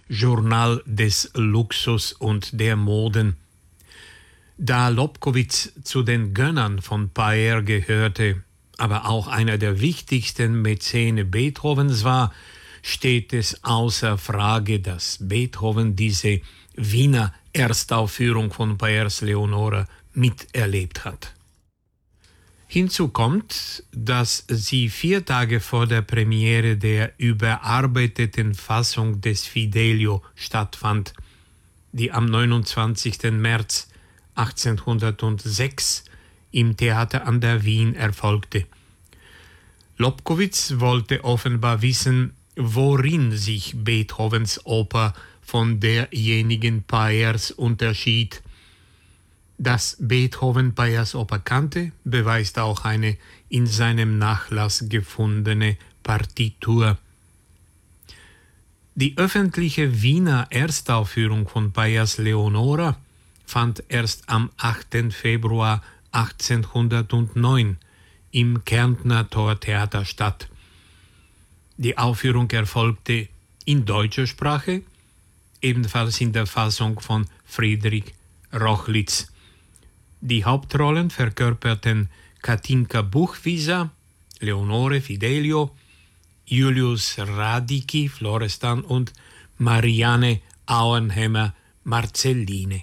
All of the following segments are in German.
Journal des Luxus und der Moden. Da Lobkowitz zu den Gönnern von Paër gehörte, aber auch einer der wichtigsten Mäzene Beethovens war, steht es außer Frage, dass Beethoven diese Wiener Erstaufführung von Paërs Leonore miterlebt hat. Hinzu kommt, dass sie 4 Tage vor der Premiere der überarbeiteten Fassung des Fidelio stattfand, die am 29. März 1806 im Theater an der Wien erfolgte. Lobkowitz wollte offenbar wissen, worin sich Beethovens Oper von derjenigen Paërs unterschied. Dass Beethoven Paërs Oper kannte, beweist auch eine in seinem Nachlass gefundene Partitur. Die öffentliche Wiener Erstaufführung von Paërs Leonore fand erst am 8. Februar 1809 im Kärntner Tortheater statt. Die Aufführung erfolgte in deutscher Sprache, ebenfalls in der Fassung von Friedrich Rochlitz. Die Hauptrollen verkörperten Katinka Buchwieser, Leonore Fidelio, Julius Radicki, Florestan und Marianne Auenheimer, Marcelline.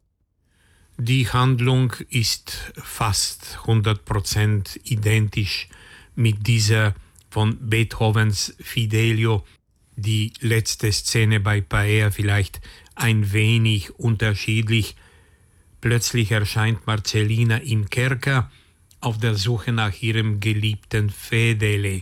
Die Handlung ist fast 100% identisch mit dieser von Beethovens Fidelio, die letzte Szene bei Paër vielleicht ein wenig unterschiedlich. Plötzlich erscheint Marcellina im Kerker auf der Suche nach ihrem geliebten Fedele.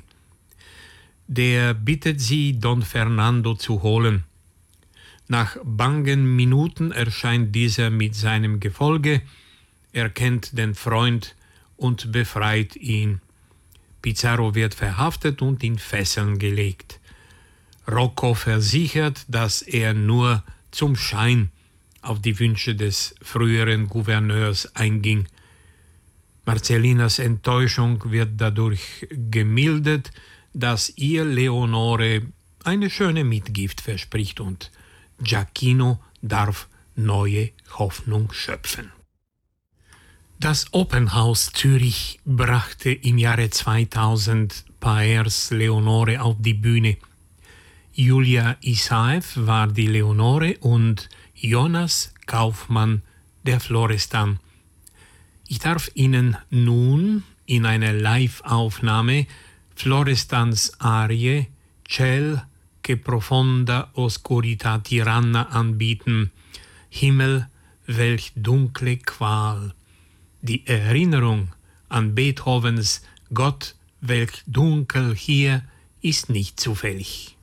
Der bittet sie, Don Fernando zu holen. Nach bangen Minuten erscheint dieser mit seinem Gefolge, erkennt den Freund und befreit ihn. Pizarro wird verhaftet und in Fesseln gelegt. Rocco versichert, dass er nur zum Schein auf die Wünsche des früheren Gouverneurs einging. Marcellinas Enttäuschung wird dadurch gemildert, dass ihr Leonore eine schöne Mitgift verspricht und Giacchino darf neue Hoffnung schöpfen. Das Opernhaus Zürich brachte im Jahre 2000 Paërs Leonore auf die Bühne. Julia Isaev war die Leonore und Jonas Kaufmann der Florestan. Ich darf Ihnen nun in einer Live-Aufnahme Florestans Arie Ciel che profonda oscurità tiranna anbieten, Himmel, welch dunkle Qual. Die Erinnerung an Beethovens Gott, welch dunkel hier, ist nicht zufällig.